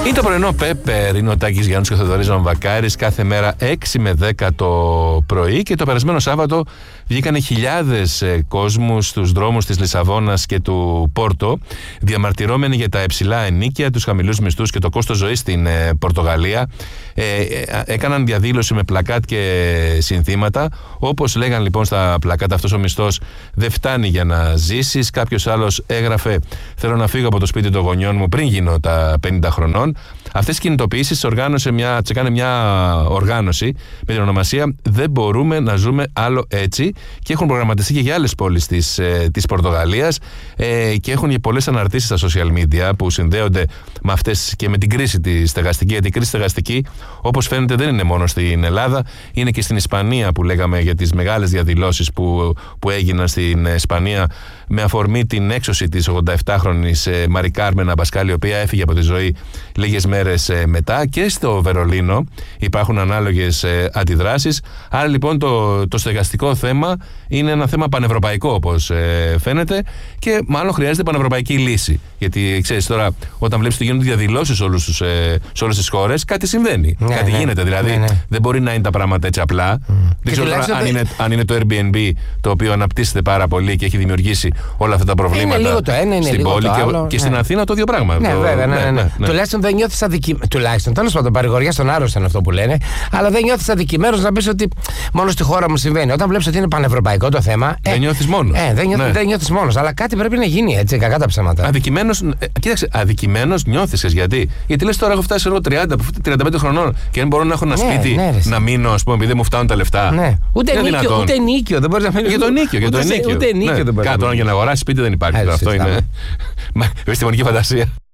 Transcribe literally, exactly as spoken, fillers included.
Είναι το πρωινό Πέπερ, είναι ο Τάκης Γιάννους και ο Θοδωρής Βαμβακάρης κάθε μέρα έξι με δέκα το πρωί και το περασμένο Σάββατο βγήκανε χιλιάδες κόσμους στους δρόμους της Λισαβόνας και του Πόρτο διαμαρτυρώμενοι για τα υψηλά ενοίκια, τους χαμηλούς μισθούς και το κόστος ζωής στην ε, Πορτογαλία. Ε, έκαναν διαδήλωση με πλακάτ και συνθήματα. Όπως λέγαν λοιπόν στα πλακάτ, αυτός ο μισθός δεν φτάνει για να ζήσεις. Κάποιος άλλος έγραφε: θέλω να φύγω από το σπίτι των γονιών μου πριν γίνω τα πενήντα χρονών. Αυτές τις κινητοποιήσεις οργάνωσε μια, έκανε μια οργάνωση με την ονομασία «Δεν μπορούμε να ζούμε άλλο έτσι» και έχουν προγραμματιστεί και για άλλες πόλεις της, ε, της Πορτογαλίας ε, και έχουν και πολλές αναρτήσεις στα social media που συνδέονται με αυτές και με την κρίση τη στεγαστική. Γιατί η κρίση στεγαστική, όπως φαίνεται, δεν είναι μόνο στην Ελλάδα, είναι και στην Ισπανία που λέγαμε για τις μεγάλες διαδηλώσεις που, που έγιναν στην Ισπανία με αφορμή την έξωση της ογδοεπτάχρονης ε, Μαρι Κάρμεν Αμπασκάλ, η οποία έφυγε από τη ζωή λίγες μέρες ε, μετά. Και στο Βερολίνο υπάρχουν ανάλογες ε, αντιδράσεις. Άρα λοιπόν το, το στεγαστικό θέμα είναι ένα θέμα πανευρωπαϊκό, όπως ε, φαίνεται, και μάλλον χρειάζεται πανευρωπαϊκή λύση. Γιατί ξέρεις τώρα, όταν βλέπεις ότι γίνονται διαδηλώσεις ε, σε όλες τις χώρες, κάτι συμβαίνει. Ναι, κάτι ναι, γίνεται. Δηλαδή ναι, ναι. δεν μπορεί να είναι τα πράγματα έτσι απλά. Mm. Δεν ξέρω τώρα αν, είναι, αν είναι το Airbnb το οποίο αναπτύσσεται πάρα πολύ και έχει δημιουργήσει όλα αυτά τα προβλήματα είναι το ένα, είναι στην πόλη το άλλο, και, και ναι. στην Αθήνα το ίδιο πράγμα. Ναι, το, βέβαια. Ναι, ναι, ναι. Ναι. Ναι. Τουλάχιστον δεν νιώθεις αδικημένος. Τουλάχιστον, τέλος πάντων, παρηγοριά στον άρρωστο είναι αυτό που λένε. Αλλά δεν νιώθεις αδικημένος να πεις ότι μόνο στη χώρα μου συμβαίνει. Όταν βλέπεις ότι είναι πανευρωπαϊκό το θέμα. Δεν ε, νιώθεις μόνος. Ε, δεν, νιώθ, ναι. δεν νιώθεις μόνος. Αλλά κάτι πρέπει να γίνει έτσι, κακά τα ψέματα. Αδικημένος, ε, κοίταξε, αδικημένος νιώθεις. Γιατί? Γιατί λες τώρα έχω φτάσει εγώ τριάντα, τριάντα πέντε χρονών και δεν μπορώ να έχω ένα ναι, σπίτι ναι, να μείνω, ας πούμε, επειδή μου φτάνουν τα λεφτά. Ναι. Ούτε, νίκιο, ούτε νίκιο. Δεν μπορείς να μείνεις. Για το νίκιο. Για το νίκιο. Ούτε νίκιο δεν μπορείς. Κάτω για να αγοράσεις σπίτι δεν υπάρχει. Αυτό είναι επιστημονική φαντασία.